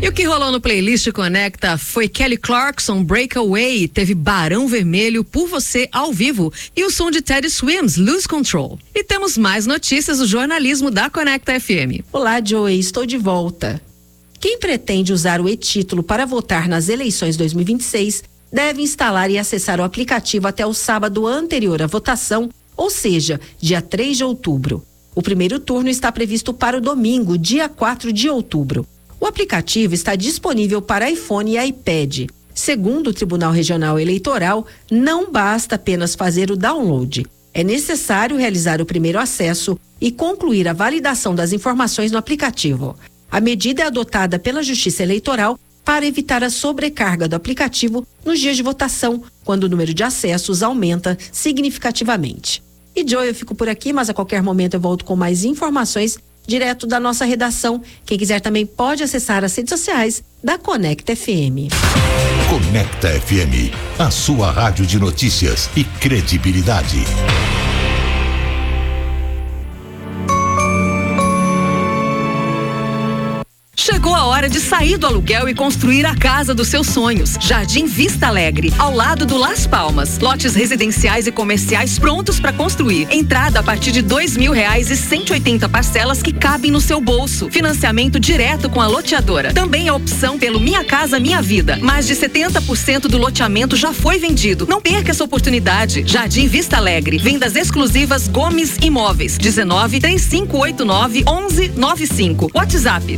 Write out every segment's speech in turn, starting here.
E o que rolou no Playlist Conecta foi Kelly Clarkson, Breakaway, teve Barão Vermelho, Por Você, ao vivo, e o som de Teddy Swims, Lose Control. E temos mais notícias do jornalismo da Conecta FM. Olá, Joey, estou de volta. Quem pretende usar o e-título para votar nas eleições 2026 deve instalar e acessar o aplicativo até o sábado anterior à votação, ou seja, dia 3 de outubro. O primeiro turno está previsto para o domingo, dia 4 de outubro. O aplicativo está disponível para iPhone e iPad. Segundo o Tribunal Regional Eleitoral, não basta apenas fazer o download. É necessário realizar o primeiro acesso e concluir a validação das informações no aplicativo. A medida é adotada pela Justiça Eleitoral para evitar a sobrecarga do aplicativo nos dias de votação, quando o número de acessos aumenta significativamente. E Joey, eu fico por aqui, mas a qualquer momento eu volto com mais informações direto da nossa redação. Quem quiser também pode acessar as redes sociais da Conecta FM. Conecta FM, a sua rádio de notícias e credibilidade. Chegou a hora de sair do aluguel e construir a casa dos seus sonhos. Jardim Vista Alegre, ao lado do Las Palmas. Lotes residenciais e comerciais prontos para construir. Entrada a partir de R$2.000 e 180 parcelas que cabem no seu bolso. Financiamento direto com a loteadora. Também a opção pelo Minha Casa Minha Vida. Mais de 70% do loteamento já foi vendido. Não perca essa oportunidade. Jardim Vista Alegre. Vendas exclusivas Gomes Imóveis. 19-3589-1195. WhatsApp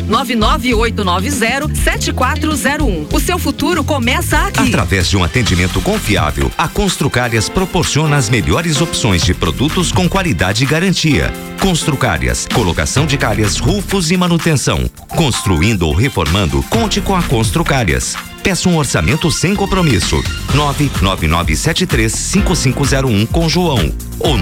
99890-7401. O seu futuro começa aqui. Através de um atendimento confiável, a Construcárias proporciona as melhores opções de produtos com qualidade e garantia. Construcárias, colocação de calhas, rufos e manutenção. Construindo ou reformando, conte com a Construcárias. Peça um orçamento sem compromisso. 99973-5501 com João ou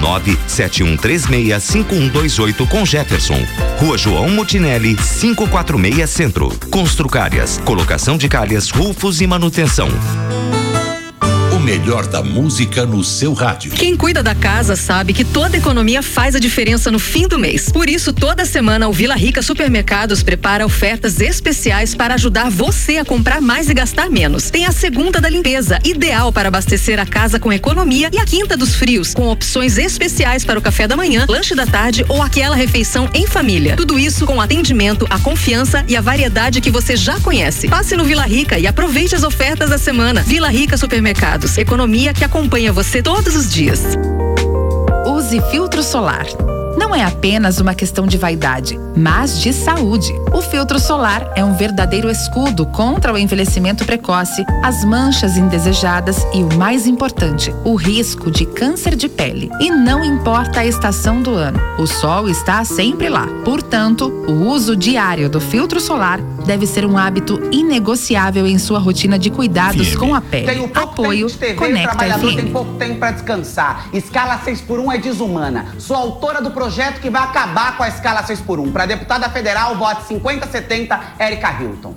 97136-5128 com Jefferson. Rua João Mutinelli, 546 Centro. Construcárias, colocação de calhas, rufos e manutenção. O melhor da música no seu rádio. Quem cuida da casa sabe que toda economia faz a diferença no fim do mês. Por isso, toda semana o Vila Rica Supermercados prepara ofertas especiais para ajudar você a comprar mais e gastar menos. Tem a segunda da limpeza, ideal para abastecer a casa com economia, e a quinta dos frios, com opções especiais para o café da manhã, lanche da tarde ou aquela refeição em família. Tudo isso com atendimento, a confiança e a variedade que você já conhece. Passe no Vila Rica e aproveite as ofertas da semana. Vila Rica Supermercados. Economia que acompanha você todos os dias. Use filtro solar. Não é apenas uma questão de vaidade, mas de saúde. O filtro solar é um verdadeiro escudo contra o envelhecimento precoce, as manchas indesejadas e, o mais importante, o risco de câncer de pele. E não importa a estação do ano, o sol está sempre lá. Portanto, o uso diário do filtro solar deve ser um hábito inegociável em sua rotina de cuidados com a pele. Tenho pouco Apoio tempo de TV, Conecta trabalhador FM. tem pouco tempo para descansar. Escala 6x1 é desumana. Sou autora do projeto que vai acabar com a escala 6x1. Para deputada federal, vote 5070, Érica Hilton.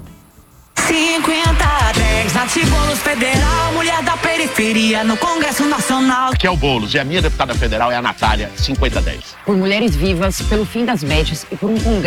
50-10, Nath Boulos Federal, mulher da periferia no Congresso Nacional. Que é o Boulos, e a minha deputada federal é a Natália, 50-10. Por mulheres vivas, pelo fim das médias e por um congresso